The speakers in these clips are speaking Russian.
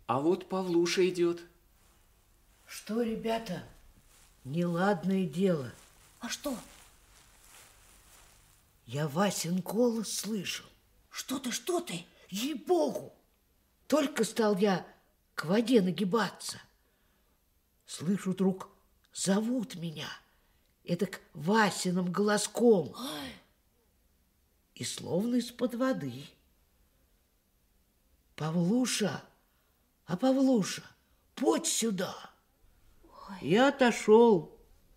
А вот Павлуша идет. Что, ребята, неладное дело. А что? Я Васин голос слышал. Что ты? Ей-богу! Только стал я к воде нагибаться. Слышу, вдруг зовут меня. Эдак Васиным голоском. Ой. И словно из-под воды. Павлуша, Павлуша, подь сюда. Ой. Я отошел.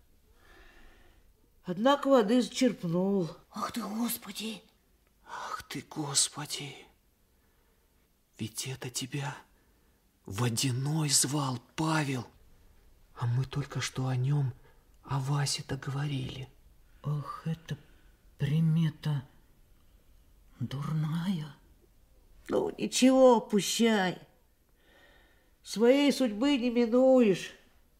Однако воды зачерпнул. Ах ты, Господи! Ах ты, Господи! Ведь это тебя Водяной звал, Павел. А мы только что о нем, о Васе-то говорили. Ох, это примета дурная. Ну, ничего, пущай. Своей судьбы не минуешь.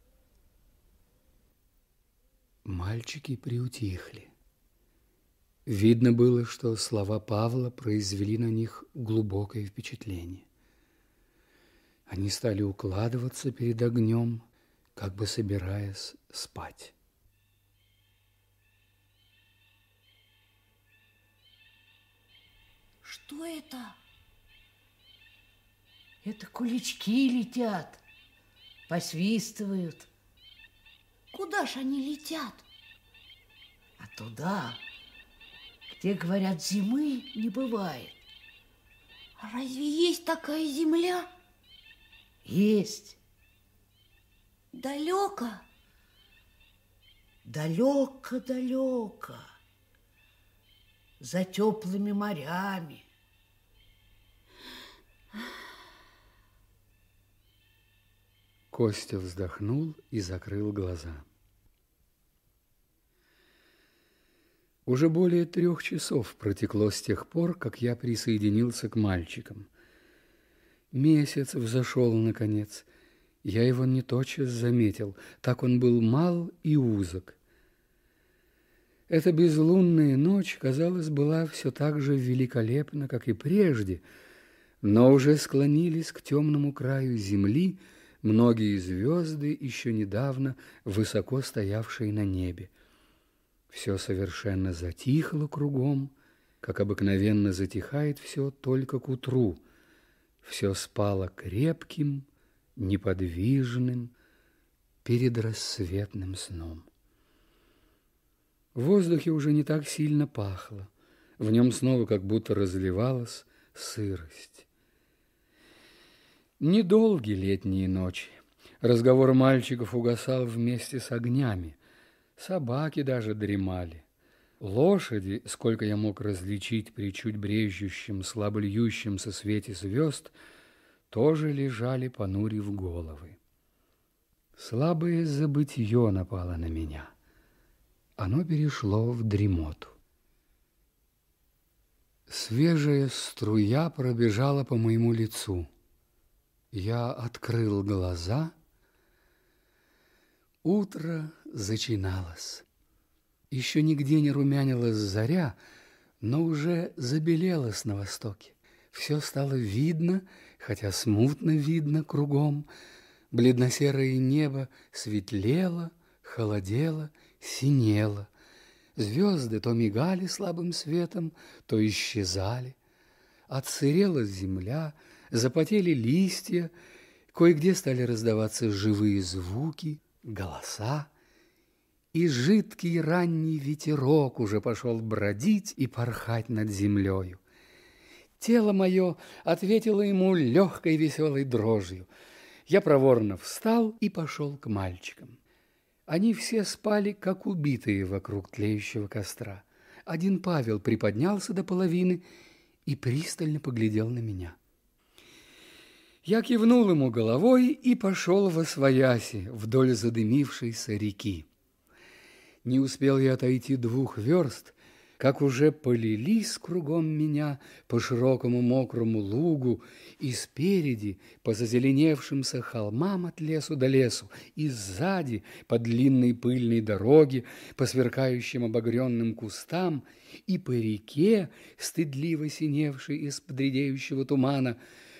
Мальчики приутихли. Видно было, что слова Павла произвели на них глубокое впечатление. Они стали укладываться перед огнем, как бы собираясь спать. Что это? Это кулички летят, посвистывают. Куда ж они летят? А туда, где, говорят, зимы не бывает. А разве есть такая земля? Есть. Далеко? Далеко-далеко. За теплыми морями. Костя вздохнул и закрыл глаза. Уже более 3 часов протекло с тех пор, как я присоединился к мальчикам. Месяц взошел, наконец. Я его не тотчас заметил, так он был мал и узок. Эта безлунная ночь, казалось, была все так же великолепна, как и прежде, но уже склонились к темному краю земли многие звезды, еще недавно высоко стоявшие на небе. Все совершенно затихло кругом, как обыкновенно затихает все только к утру. Все спало крепким, неподвижным, передрассветным сном. В воздухе уже не так сильно пахло, в нем снова как будто разливалась сырость. Недолгие летние ночи. Разговор мальчиков угасал вместе с огнями. Собаки даже дремали. Лошади, сколько я мог различить при чуть брежущем, слабо льющемся свете звезд, тоже лежали, понурив головы. Слабое забытье напало на меня. Оно перешло в дремоту. Свежая струя пробежала по моему лицу. Я открыл глаза. Утро зачиналось. Еще нигде не румянилась заря, но уже забелелась на востоке. Все стало видно, хотя смутно видно кругом. Бледно-серое небо светлело, холодело, синело. Звезды то мигали слабым светом, то исчезали. Отсырела земля, запотели листья, кое-где стали раздаваться живые звуки, голоса, и жидкий ранний ветерок уже пошел бродить и порхать над землею. Тело мое ответило ему легкой веселой дрожью. Я проворно встал и пошел к мальчикам. Они все спали, как убитые вокруг тлеющего костра. Один Павел приподнялся до половины и пристально поглядел на меня. Я кивнул ему головой и пошел восвояси вдоль задымившейся реки. Не успел я отойти 2 верст, как уже полились кругом меня по широкому мокрому лугу и спереди по зазеленевшимся холмам от лесу до лесу, и сзади по длинной пыльной дороге, по сверкающим обогренным кустам и по реке, стыдливо синевшей из-под редеющего тумана,